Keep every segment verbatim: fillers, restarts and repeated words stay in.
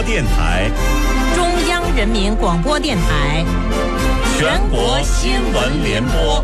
电台、 中央人民广播电台、 全国新闻联播。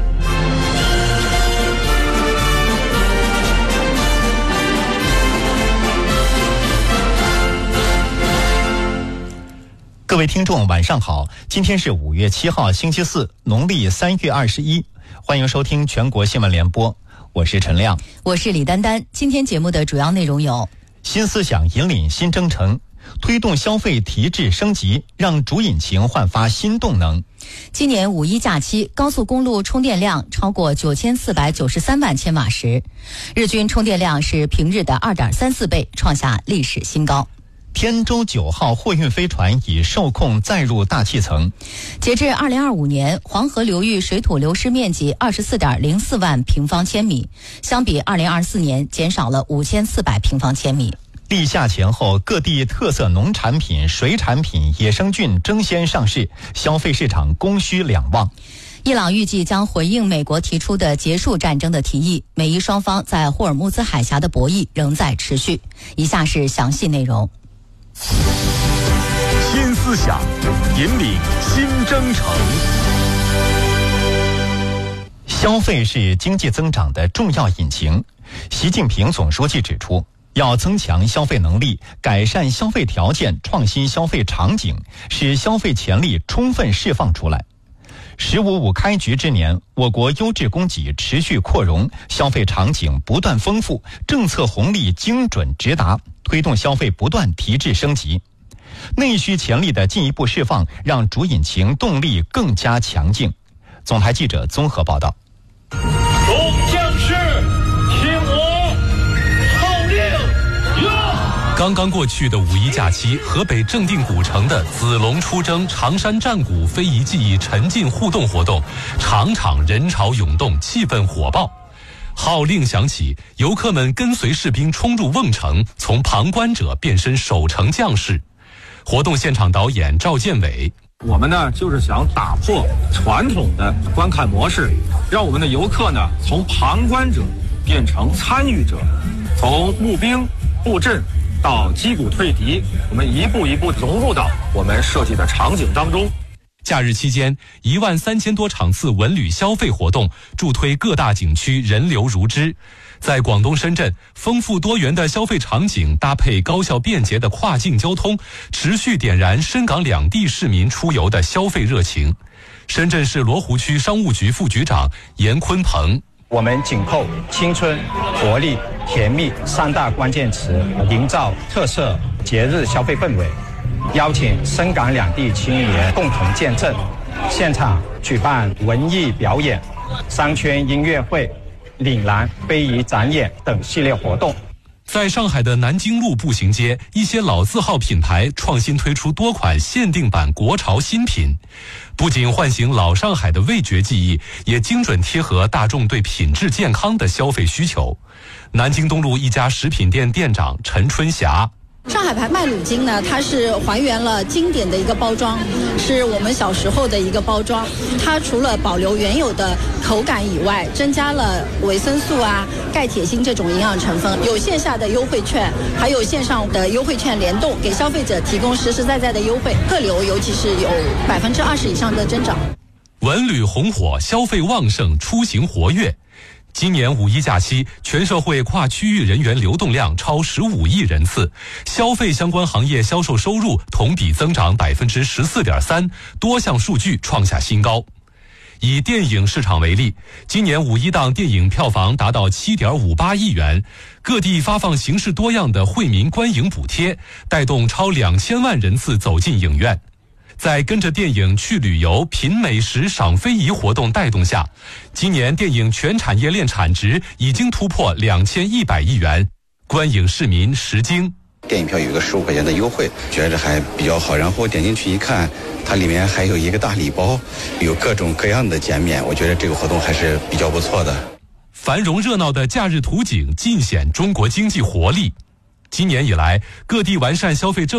各位听众晚上好，今天是五月七号星期四，农历三月二十一，欢迎收听全国新闻联播，我是陈亮， 我是李丹丹。今天节目的主要内容有： 新思想引领新征程，推动消费提质升级，让主引擎焕发新动能。 今年五一假期，高速公路充电量超过九千四百九十三万千瓦时，日均充电量是平日的二点三四倍，创下历史新高。 天舟九号货运飞船已受控载入大气层。 截至二零二五年，黄河流域水土流失面积二十四点零四万平方千米，相比二零二四年减少了五千四百平方千米。 立夏前后，各地特色农产品、水产品、野生菌争先上市，消费市场供需两旺。 伊朗预计将回应美国提出的结束战争的提议，美伊双方在霍尔木兹海峡的博弈仍在持续。以下是详细内容。 新思想引领新征程。 消费是经济增长的重要引擎。习近平总书记指出，要增强消费能力，改善消费条件，创新消费场景，使消费潜力充分释放出来。十五五开局之年，我国优质供给持续扩容，消费场景不断丰富，政策红利精准直达，推动消费不断提质升级。内需潜力的进一步释放，让主引擎动力更加强劲。总台记者综合报道。 众将士，听我号令！呀！ 刚刚过去的五一假期，河北正定古城的子龙出征常山战鼓非遗技艺沉浸互动活动，场场人潮涌动，气氛火爆。号令响起，游客们跟随士兵冲入瓮城，从旁观者变身守城将士。活动现场导演赵建伟： 我们呢就是想打破传统的观看模式，让我们的游客呢从旁观者变成参与者，从募兵布阵到击鼓退敌，我们一步一步融入到我们设计的场景当中。 假日期间，一万三千多场次文旅消费活动助推各大景区人流如织。在广东深圳，丰富多元的消费场景搭配高效便捷的跨境交通，持续点燃深港两地市民出游的消费热情。深圳市罗湖区商务局副局长严坤鹏： 我们紧扣青春、活力、甜蜜三大关键词，营造特色节日消费氛围，邀请深港两地青年共同见证，现场举办文艺表演、商圈音乐会、岭南非遗展演等系列活动。 在上海的南京路步行街，一些老字号品牌创新推出多款限定版国潮新品，不仅唤醒老上海的味觉记忆，也精准贴合大众对品质健康的消费需求。南京东路一家食品店店长陈春霞： 上海牌麦乳精呢，它是还原了经典的一个包装，是我们小时候的一个包装。它除了保留原有的口感以外，增加了维生素啊、钙、铁、锌这种营养成分。有线下的优惠券，还有线上的优惠券联动，给消费者提供实实在在的优惠。客流尤其是有百分之二十以上的增长。 文旅红火，消费旺盛，出行活跃。今年五一假期，全社会跨区域人员流动量超十五亿人次，消费相关行业销售收入同比增长百分之十四点三，多项数据创下新高。以电影市场为例，今年五一档电影票房达到七点五八亿元，各地发放形式多样的惠民观影补贴，带动超两千万人次走进影院。在跟着电影去旅游、品美食、赏非遗活动带动下，今年电影全产业链产值已经突破两千一百亿元，观影市民食惊。 电影票有一个十五块钱的优惠，觉得还比较好。然后点进去一看，它里面还有一个大礼包，有各种各样的减免，我觉得这个活动还是比较不错的。 繁荣热闹的假日图景尽显中国经济活力。今年以来，各地完善消费政